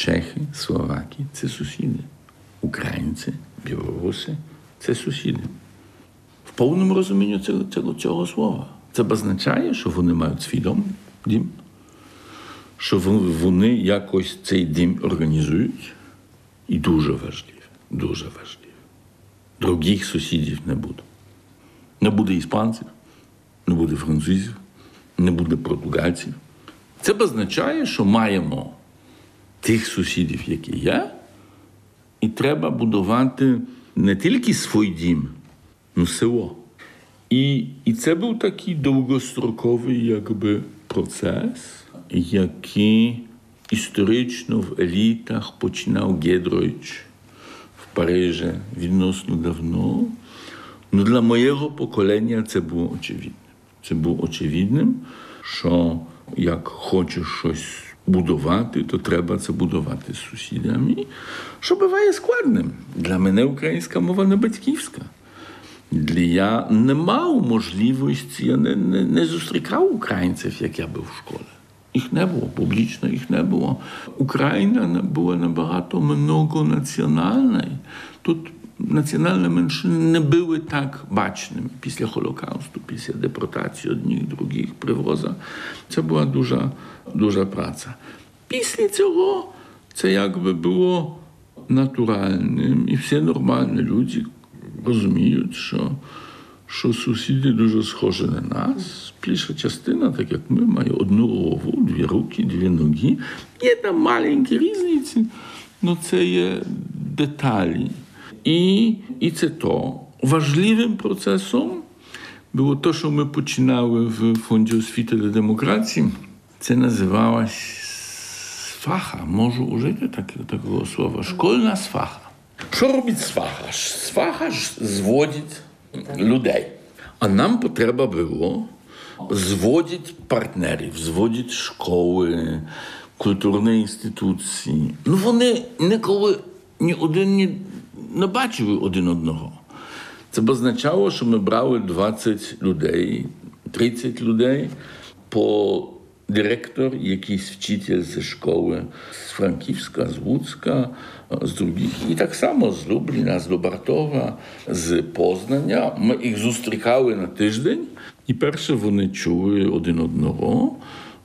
Чехи, словаки – це сусіди. Українці, білоруси – це сусіди. В повному розумінні цього слова. Це означає, що вони мають свій дім, що вони якось цей дім організують. І дуже важливо. Других сусідів не буде. Не буде іспанців, не буде французів, не буде португальців. Це означає, що маємо тих сусідів, які є, і треба будувати не тільки свій дім, але село. І це був такий довгостроковий процес, який історично в елітах починав Гедройч в Парижі відносно давно. Ну, для моєго покоління це було очевидним. Це було очевидним, що як хочеш щось будувати, то треба це будувати з сусідами, що буває складним. Для мене українська мова не батьківська. Я не мав можливості, я не зустрічав українців, як я був в школі. Їх не було, публічно їх не було. Україна була набагато многонаціональна. Тут національні меншини не були так бачними після Холокаусту, після депортації одних, других, привоза. Це була дуже праця. Після цього це було натуральним. І всі нормальні люди розуміють, що сусіди дуже схожі на нас. Більша частина, так як ми, має одну голову, дві руки, дві ноги. Є там маленькі різниці, але це є деталі. І це то. Важливим процесом було те, що ми починали в Фонді освіти та демократії. Це називалось сваха. Можу вжити такого слова. Школьна сваха. Що робить сваха? Сваха ж зводить людей. А нам потреба було зводити партнерів, зводити школи, культурні інституції. Ну, вони ніколи ні один не бачили один одного. Це б означало, що ми брали 20 людей, 30 людей, по директор, якийсь вчитель зі школи з Франківська, з Луцька, з других. І так само з Любліна, з Любартова, з Познання. Ми їх зустрічали на тиждень. І перше вони чули один одного,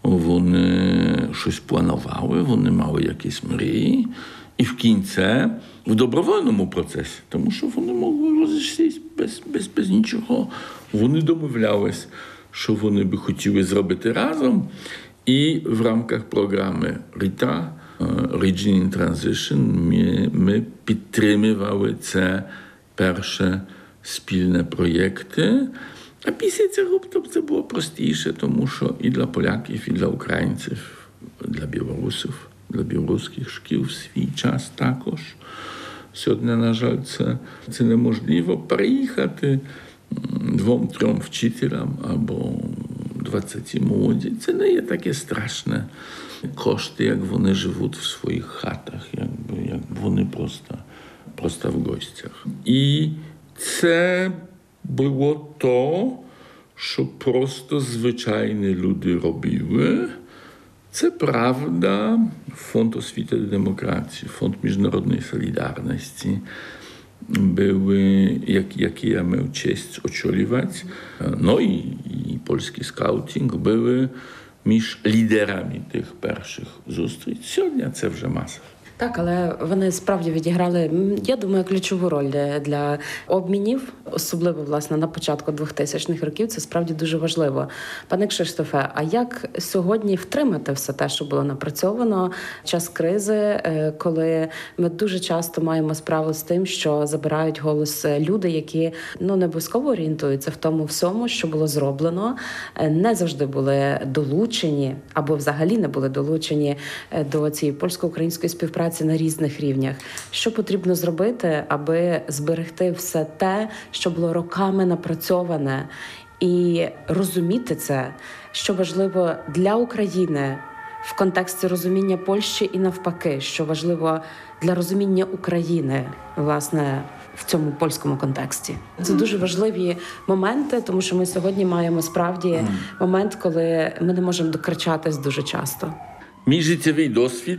вони щось планували, вони мали якісь мрії. І в кінці, в добровольному процесі, тому що вони могли розійшлися без нічого. Вони домовлялись, що вони би хотіли зробити разом. І в рамках програми РІТА, Region in Transition, ми підтримували це перше спільне проєкти. А після цього це було простіше, тому що і для поляків, і для українців, для білорусів, для білоруських шкіл в свій час також. Сьогодні, на жаль, це неможливо переїхати 2-3 вчителям або 20 молоді. Це не є таке страшне кошти, як вони живуть в своїх хатах, як вони просто в гостях. І це було то, що просто звичайні люди робили. Це правда, Фонд освіти та демократії, Фонд міжнародної солідарності були, які я мав честь очолювати. Ну і польський скаутинг були між лідерами тих перших зустрічей. Сьогодні це вже маса. Так, але вони справді відіграли, я думаю, ключову роль для обмінів, особливо, власне, на початку 2000-х років. Це справді дуже важливо. Пане Кшиштофе, а як сьогодні втримати все те, що було напрацьовано в час кризи, коли ми дуже часто маємо справу з тим, що забирають голос люди, які не обов'язково орієнтуються в тому всьому, що було зроблено, не завжди були долучені або взагалі не були долучені до цієї польсько-української співпраці на різних рівнях. Що потрібно зробити, аби зберегти все те, що було роками напрацьоване, і розуміти це, що важливо для України в контексті розуміння Польщі і навпаки, що важливо для розуміння України, власне, в цьому польському контексті. Це дуже важливі моменти, тому що ми сьогодні маємо справді момент, коли ми не можемо докричатись дуже часто. Мій життєвий досвід